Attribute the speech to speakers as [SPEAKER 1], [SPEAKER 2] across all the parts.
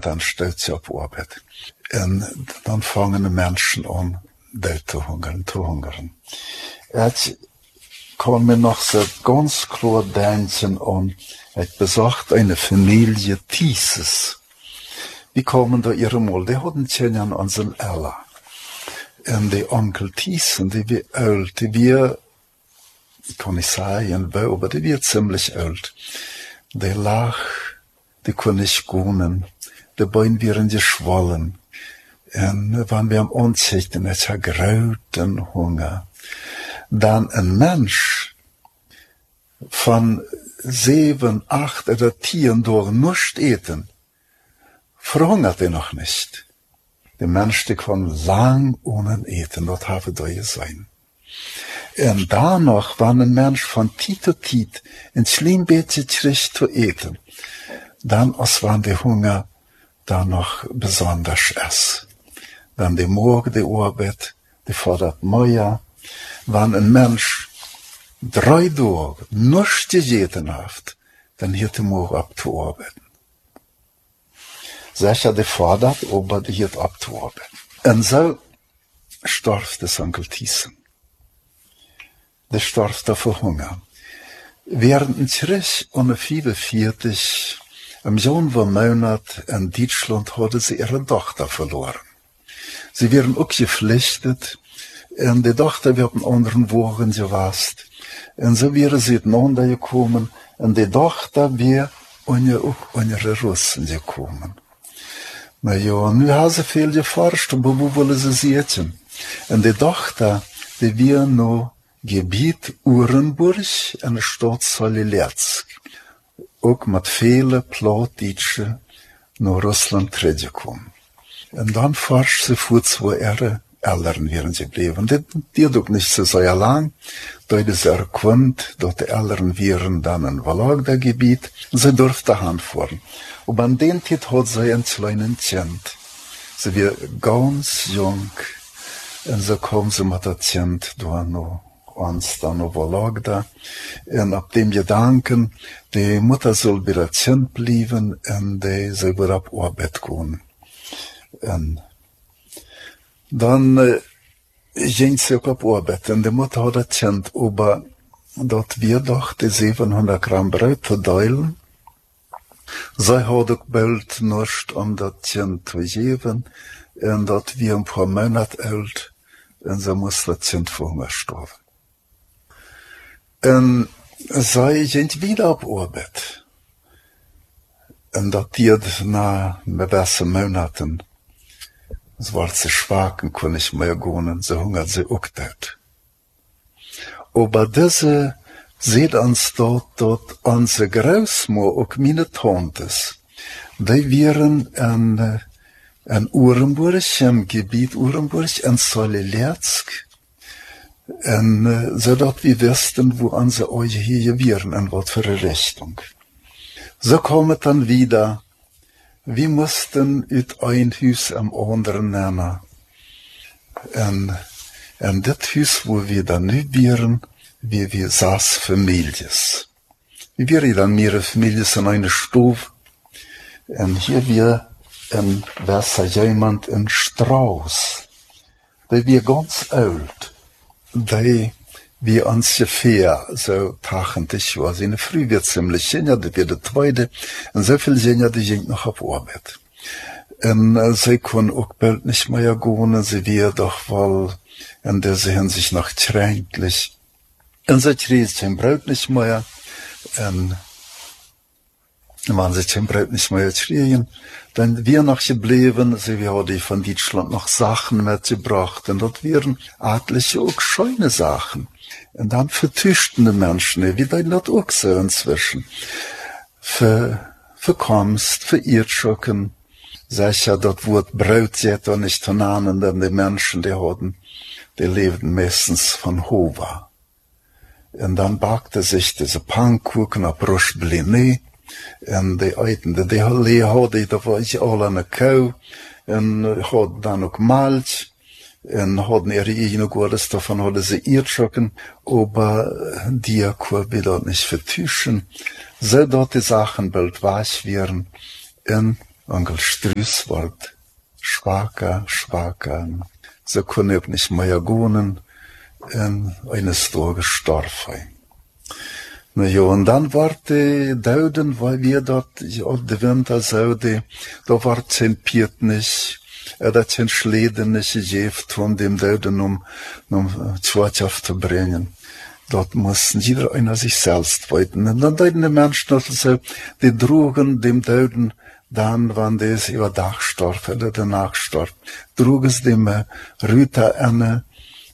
[SPEAKER 1] dann stellt sie auf Arbeit. Und dann fangen die Menschen an, zu hungern. Ich kann mir noch so ganz klar denken an, ich besucht eine Familie Thieses. Wie kommen da ihre Mal? Die hatten Tjenjan an seinem Ella. Und die Onkel Thiesen, die wir alt, die wir, kann ich sagen, aber die wir ziemlich alt. Die lag, die konnte nicht gehen. Die Beine wären geschwollen. Und wenn wir am Anzichten, es hat grauten Hunger. Dann ein Mensch von 7, 8 oder 10 durch nichts eten, verhungert er noch nicht. Der Mensch, der kann lang ohne eten, das habe da sein. Und danach, wenn ein Mensch von Tit zu Tit ein Schlimmbettchen kriegt zu eten, dann, als wenn der Hunger da noch besonders ist. Wenn der Morgen, die Arbeit, die fordert Meier, wenn ein Mensch 3 Tage nichts gegessen hat, dann hat er morgen abzuarbeiten. Sicher, der fordert, aber die hat abzuarbeiten. Und so starb das Onkel Thiesen. Der starb da vor Hunger. Während ein Krieg ohne 44, im Januar-Monat in Deutschland hatte sie ihre Tochter verloren. Sie wären auch geflüchtet, und die Tochter wird in anderen Wochen gewesen. Und so wäre sie miteinander gekommen, und die Tochter wäre auch unsere Russen gekommen. Na ja, nu haben sie viel geforscht, aber wo wollen sie sitzen? Und die Tochter, die wäre noch Gebiet Urenburg in der Stadt Soliletsk. Auch mit vielen Plattdeutschen nach Russland zurückgekommen. Und dann forscht sie vor 2 Jahren, Eltern wären sie geblieben. Die hat auch nicht so sehr lang, da ist erkannt, dass die Eltern wären dann in Vologda-Gebiet, und sie durfte handfahren. Und an den Zeit hat sie ein kleines Kind. Sie war ganz jung, und so kam sie mit dem Kind da noch, uns dann noch Vologda. Und ab dem Gedanken, die Mutter soll bei der Kind bleiben, und die soll wieder auf Arbeit gehen. Und dann ging sie auch auf Arbeit, und die Mutter hat das Kind, aber dort wir doch die 700 Gramm Brot verteilen. Sie hat auch bald nichts, das Kind zu geben, und dort wir ein paar Monate alt, und sie muss das Kind vor Hunger sterben. Und sie ging wieder auf Arbeit. Und das geht nach diversen Monaten. Es war zu schwach und konnte nicht mehr gehen, so hungert sie auch dort. Aber diese sieht uns dort unsere Großmutter, auch meine Tantes, die wären in Urenburg, im Gebiet Urenburg, in Soliletsk, so dort wir wussten, wo unsere Augen hier wären, in was für eine Richtung. So kam es dann wieder. Wir mussten uit ein Haus am anderen nehmen. Und das Haus, wo wir dann nu wären, wir 6 Families. Wir wären dann mehrere Families in einer Stube. Und hier war jemand in Strauß. Der war ganz alt. Der wie ungefähr so 80 war. Seine Früh wird ziemlich jünger, der wird der Zweite. Und so viel jünger, die ging noch auf Arbeit. Und sie konnten auch bald nicht mehr gehen, sie wäre doch wohl in dieser Hinsicht noch kränklich. Und sie kriegt kein Brot nicht mehr. Und wenn sie kein Brot nicht mehr kriegen, dann wir noch geblieben, sie haben von Deutschland noch Sachen mitgebracht. Und das wären etliche auch schöne Sachen. Und dann vertuschten die Menschen, wie das auch so inzwischen. Für Kunst, für Irrschocken. Sicher, das Wort Brot geht doch nicht hinein, denn die Menschen, die lebten meistens von Hova. Und dann backte sich diese Pannkuchen auf Roche-Bliné. Und die Eiten, die hadden, da war ich alle an der Kuh. Und hadden dann auch Milch. Und hadden ihre eigene Gottes, davon hadden sie Irrschocken. Aber die konnten wir dort nicht vertuschen. So dort die Sachen bald weich wären. Und Onkel Struus wordt schwaker. Ze kon ook niet meer gaan en eines Tages gestorven. Nou ja, en dan wordt de Duiden, weil wir dort op de winter zouden, da wordt zijn Piet niet, dat zijn Schleden niet gegeven van dem Duiden om Tschwartschaf te brengen. Dort mussten jeder einer sich selbst weiten. Und dann deuten die Menschen, also, die drogen dem Duiden dann, wann das über Dach starb, oder danach starb, drogen es dem Rüter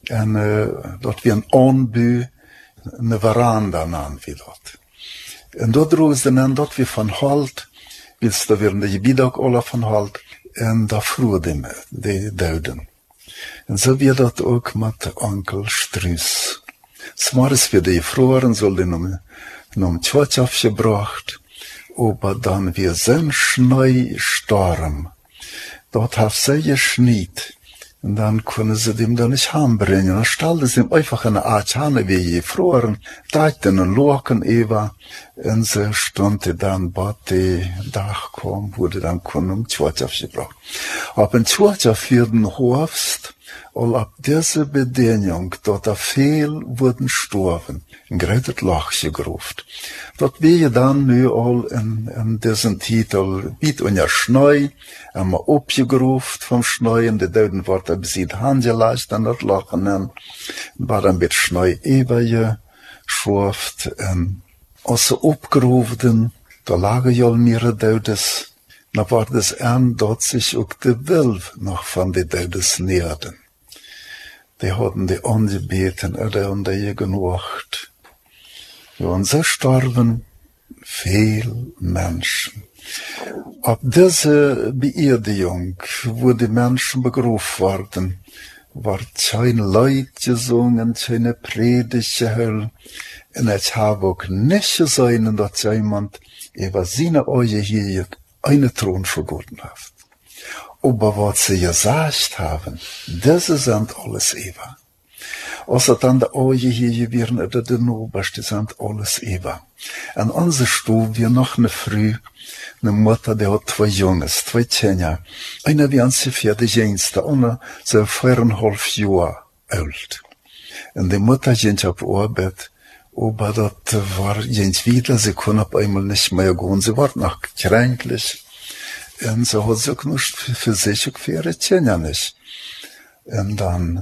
[SPEAKER 1] dort wie ein Anbü, eine Veranda an wie dort. Und dort drogen es dann dort wie von Halt, willst da werden die Gebiete alle von Halt, und da fruh dem, die Duiden. Und so wird dort auch mit Onkel Struus. S'morgens wird die Gefroren, soll den um Tschwartschaf gebracht, aber dann wir sind Schneestorm. Dort hat sie geschniet. Und dann können sie dem da nicht hembringen. Dann stellten sie ihm einfach eine Art Hane wie gefroren, teigten und locken über, und sie stunden dann, bei die Dach kam, wurde dann um Tschwartschaf gebracht. Aber in Tschwartschaf werden Hofst, all ab dieser Bedingung, dort da viel wurden gestorben, in greitet Lach gegruft. Dort wir dann nu all in diesen Titel, biet und ja Schnee, einmal abgegruft vom Schnee, in der Deuden Worte besieht Hangeleicht an das Lachen, und war dann mit Schnee eberje, schurft, also abgerufen, da lagen ja mehrere Deudes, na war das dort sich auch de Wilf noch von de Deudes näherden. Die hatten die angebeten, und die genucht. Ja, und so starben viel Menschen. Ab diese Beerdigung, wo die Menschen begrufen wurden, war keine Leid gesungen, keine Predigt gehört. Und es habe auch nicht gesehen, dass jemand über seine Augen hier einen Thron vergoten hat. Aber was sie gesagt haben, das sind alles Eva. Als het aan de ogen hier weer oder de Oberste sind alles Eva. En onze Stube, wir noch eine Früh, eine Mutter, die hat 2 Jungs, 2 Kinder. Einer wie ungefähr die jüngste, einer so 4,5 Jahre alt. Und die Mutter ging auf Arbeit, aber das war jens wieder, sie konnte auf einmal nicht mehr gehen, sie war noch kränklich. Und so hat sie auch nicht für sich und für ihre Kinder nicht. Und dann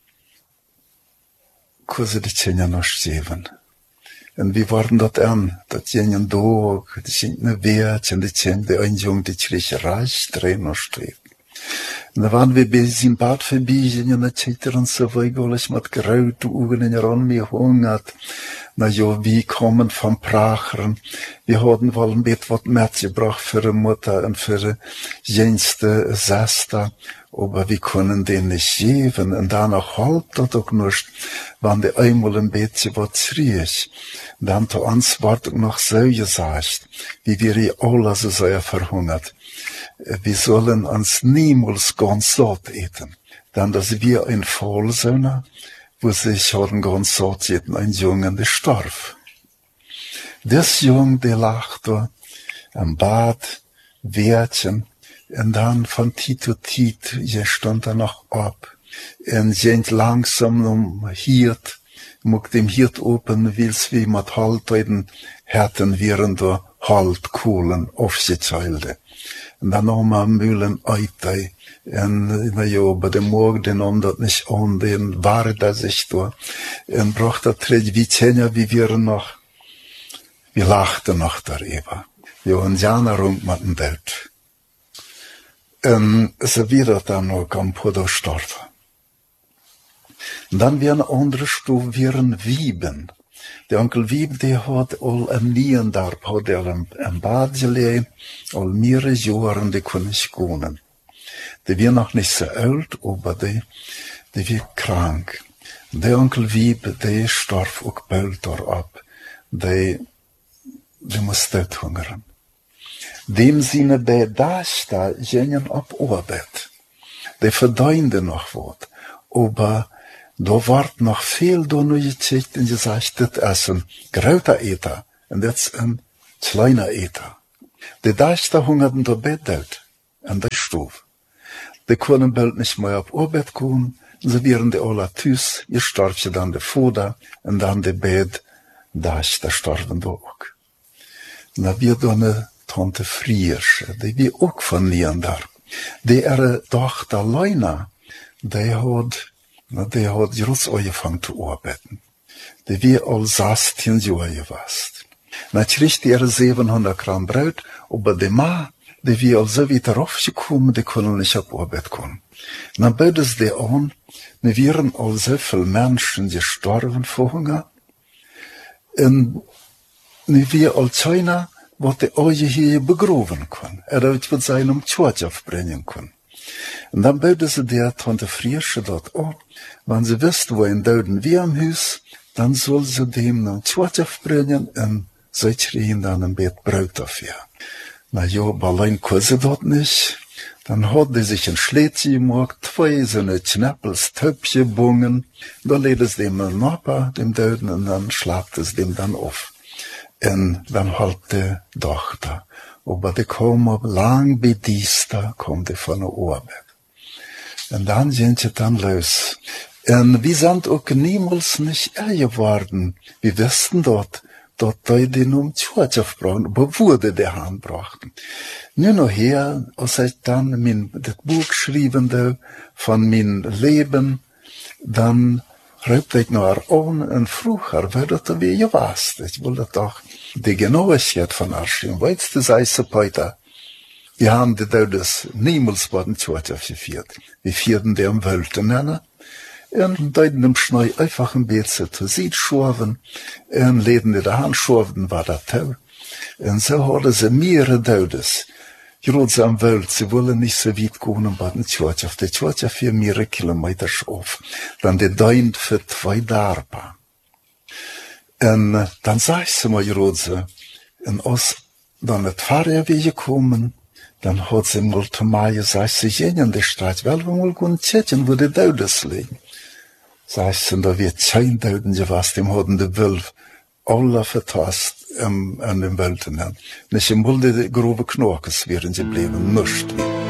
[SPEAKER 1] konnte sie die Kinder noch sterben. Und wie waren das an? Das jenen Tag, die sind eine Wert, und die Kinder, ein Junge, die kriegt reich, 3 noch sterben. Und da waren wir bis in Bad verbiegen, und etc. und so weiter, alles mit graute Augen in Ron mir hungert. Na ja, wie kommen vom Prachern. Wir hatten wohl ein bisschen was mitgebracht für die Mutter und für die jüngste Schwester. Aber wir können den nicht geben. Und danach halt das auch nicht, wenn die einmal ein bisschen was riech. Dann zu uns wird auch noch so gesagt, wie wir hier alle so sehr verhungert. Wir sollen uns niemals ganz satt eten. Dann, dass wir ein Fall sind, wo sich haben ganz satt eten, ein Junge, der starb. Das Junge, der lag da am Bad, Wärtchen, und dann von Tit zu Tit, stand er noch ab, und sind langsam Hirt, mit dem Hirt open, wils wie mit Halteiden, hätten wir da Haltkohlen aufgezählt. Und dann haben wir Mühlen Eite. Und, na ja, bei dem Morgen, den haben das nicht an, den war da sich da. Und braucht das Tritt wie Zähne, wie wir noch, wir lachten noch darüber. Ja, und Jana rum mit dem Tod. Und so wieder dann noch am Podo starben. Und dann wir eine andere Stufe, wir ein Wieben. Der Onkel Wieb, der hat all am Niendarp, hat am Bad gelegen, all mehrere Jahre, die konnte ich gehen. Die wir noch nicht so alt, aber die wir krank. Der Onkel Wieb, der starb auch bald ab. Die muss dort hungern. Dem Sinne, der da gingen ab Arbeit. Die verdiente noch was. Aber da ward noch viel da nur gezegd und gesagt, das ist ein großer Eter und das ist ein kleiner Eter. De Deichter hungerten da dort, an der Stube. De können bald nicht mehr auf Arbeit kommen, so wären die alle tüß, ihr starb dann der Vater, und dann der Bett, Deichter starben da auch. Na, wir da eine Tante Friersche, die wir auch von da. Die Tochter Leuna, die hat just angefangen zu arbeiten. Die wir all 16 Jahre gewesen. Na, kriegt die 700 Gramm Brot, aber die Ma, die wir also wieder raufgekommen, die können nicht auf Arbeit kommen. Na, beides die an, wir wären all so viele Menschen gestorben vor Hunger. Und wir all China, wo die Oje hier begraben können. Wird mit seinem Tschwatsch aufbringen können. Und dann baute sie der Tante Friersche dort an, wenn sie wisst, wo ein Döden wie am Haus, dann soll sie dem einen Tschwatsch aufbringen und sie kriegen dann ein Bett Brot dafür. Na ja, allein kann sie dort nicht. Dann hat die sich ein Schlädchen gemacht, 2 so eine Schnappels Töpfchen bungen, da lädt es dem einen Nappa, dem Döden, und dann schlaft es dem dann auf. Und dann halt die Tochter. Aber die kommen lang bei Diester, kommt die von der Arbeit. Und dann sind sie dann los. Und wir sind auch niemals nicht geworden. Wir wussten dort die nun Tschwatsch brauchen, aber wurde der Hand brachten. Nur noch her, als ich dann das Buch geschrieben von meinem Leben, dann schreibt ich noch an und früher, weil das wie gewesen. Ich wollte doch die Genauigkeit von Arschim. Weißt du, sei es heute. Wir haben die Dödes niemals bei den Tschwatsch geführt. Wir führten die am Wölten nennen. Und deuten im Schnee einfach ein bisschen zu Sied schorven. Und leden die Hand schorven war das toll. Und so hatten sie mehrere Dödes. Gerade am Welt, sie wollen nicht so weit gehen bei den Tschwatsch. Auf der Tschwatsch für mehrere Kilometer auf. Dann die Deun für 2 Darpa. Und dann sag ich sie mal gerade, und als dann das Fahrerweg gekommen, dann hat sie mal zu mir gesagt, sie gehen in die Stadt, weil wir mal gehen checken, wo die Dödes liegen. Sag ich, da wird kein Döden gewesen, dem hatten die Wölfe alle vertast an den Welten. Nicht im Mulde die grobe Knorkes wären sie blieben, nicht.